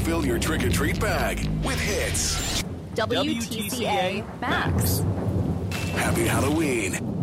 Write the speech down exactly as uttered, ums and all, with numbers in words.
Fill your trick-or-treat bag with hits. W T C A Max. Happy Halloween.